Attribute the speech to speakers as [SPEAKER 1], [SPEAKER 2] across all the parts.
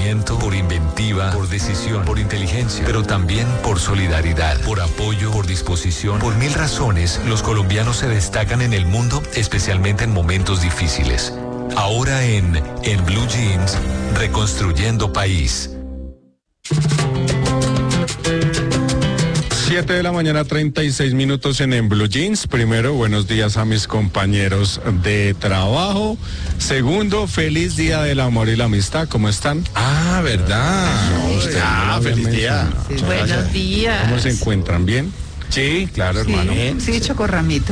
[SPEAKER 1] conocimiento, por inventiva, por decisión, por inteligencia, pero también por solidaridad, por apoyo, por disposición. Por 1000 razones, los colombianos se destacan en el mundo, especialmente en momentos difíciles. Ahora en Blue Jeans, reconstruyendo país.
[SPEAKER 2] 7 de la mañana, 36 minutos en Blue Jeans. Primero, buenos días a mis compañeros de trabajo. Segundo, feliz día del amor y la amistad. ¿Cómo están?
[SPEAKER 3] Ah, ¿verdad?
[SPEAKER 2] Feliz día.
[SPEAKER 4] Sí, buenos días.
[SPEAKER 2] ¿Cómo se encuentran? ¿Bien?
[SPEAKER 3] Sí, claro, hermano.
[SPEAKER 4] Sí, chocorramito.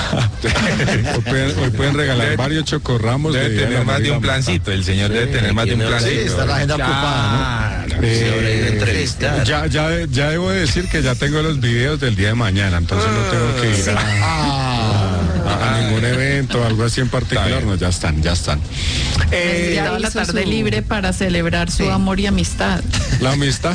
[SPEAKER 2] Hoy pueden regalar varios chocorramos.
[SPEAKER 3] Debe tener más de un plancito. El señor debe tener más de un plancito.
[SPEAKER 5] Sí, está la agenda ocupada, ¿no?
[SPEAKER 2] Ya debo decir que ya tengo los videos del día de mañana, entonces no tengo que ir a ningún evento, algo así en particular. No, ya están.
[SPEAKER 4] Necesitaba la tarde libre para celebrar su amor y amistad.
[SPEAKER 2] La amistad.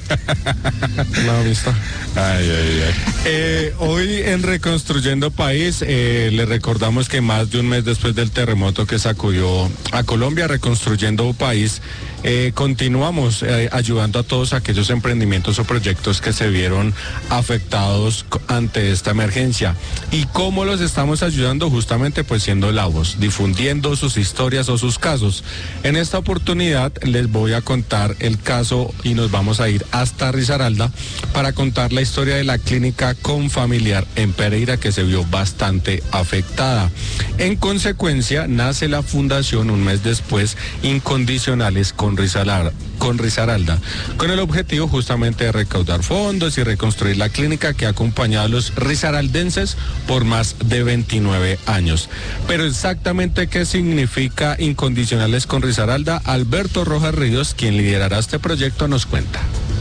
[SPEAKER 2] Ay. Hoy en Reconstruyendo País, le recordamos que más de un mes después del terremoto que sacudió a Colombia, Reconstruyendo País, continuamos ayudando a todos aquellos emprendimientos o proyectos que se vieron afectados ante esta emergencia. ¿Y cómo los estamos ayudando? Justamente pues siendo la voz, difundiendo sus historias o sus casos. En esta oportunidad les voy a contar el caso y nos vamos a ir hasta Risaralda para contar la historia de la clínica Confamiliar en Pereira, que se vio bastante afectada. En consecuencia, nace la fundación un mes después, Incondicionales con Risaralda, con el objetivo justamente de recaudar fondos y reconstruir la clínica que ha acompañado a los risaraldenses por más de 29 años. Pero exactamente qué significa Incondicionales con Risaralda, Alberto Rojas Ríos, quien liderará este proyecto, nos cuenta.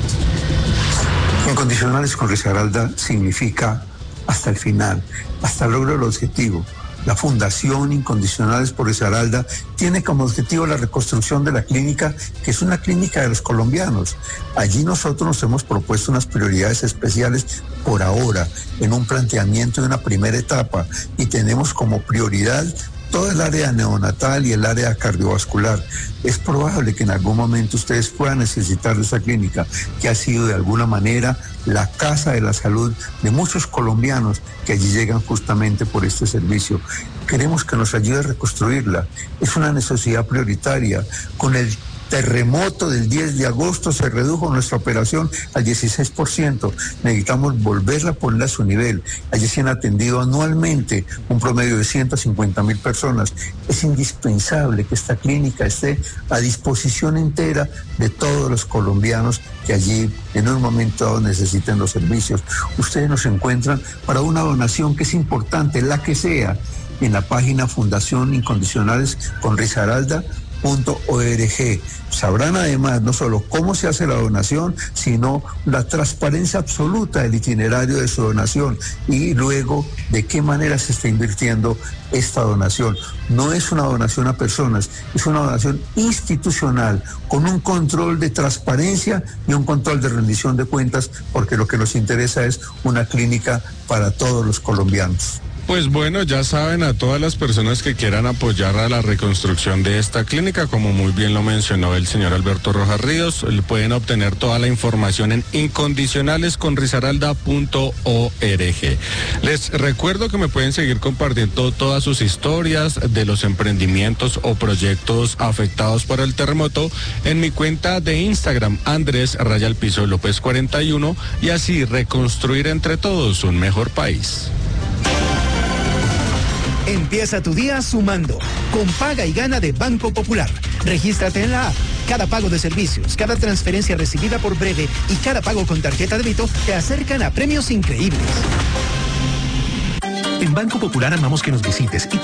[SPEAKER 6] Incondicionales con Risaralda significa hasta el final, hasta el logro del objetivo. La Fundación Incondicionales por Risaralda tiene como objetivo la reconstrucción de la clínica, que es una clínica de los colombianos. Allí nosotros nos hemos propuesto unas prioridades especiales por ahora, en un planteamiento de una primera etapa, y tenemos como prioridad todo el área neonatal y el área cardiovascular. Es probable que en algún momento ustedes puedan necesitar de esa clínica, que ha sido de alguna manera la casa de la salud de muchos colombianos que allí llegan justamente por este servicio. Queremos que nos ayude a reconstruirla. Es una necesidad prioritaria. Con el terremoto del 10 de agosto se redujo nuestra operación al 16%. Necesitamos volverla a poner a su nivel. Allí se han atendido anualmente un promedio de 150,000 personas. Es indispensable que esta clínica esté a disposición entera de todos los colombianos que allí en un momento dado necesiten los servicios. Ustedes nos encuentran para una donación que es importante, la que sea, en la página Fundación Incondicionales con Risaralda.org. Sabrán además no solo cómo se hace la donación, sino la transparencia absoluta del itinerario de su donación y luego de qué manera se está invirtiendo esta donación. No es una donación a personas, es una donación institucional con un control de transparencia y un control de rendición de cuentas, porque lo que nos interesa es una clínica para todos los colombianos.
[SPEAKER 2] Pues bueno, ya saben, a todas las personas que quieran apoyar a la reconstrucción de esta clínica, como muy bien lo mencionó el señor Alberto Rojas Ríos, pueden obtener toda la información en incondicionalesconrisaralda.org. Les recuerdo que me pueden seguir compartiendo todas sus historias de los emprendimientos o proyectos afectados por el terremoto en mi cuenta de Instagram, Andrés_López 41, y así reconstruir entre todos un mejor país.
[SPEAKER 7] Empieza tu día sumando con Paga y Gana de Banco Popular. Regístrate en la app. Cada pago de servicios, cada transferencia recibida por Breve y cada pago con tarjeta de débito te acercan a premios increíbles.
[SPEAKER 8] En Banco Popular amamos que nos visites y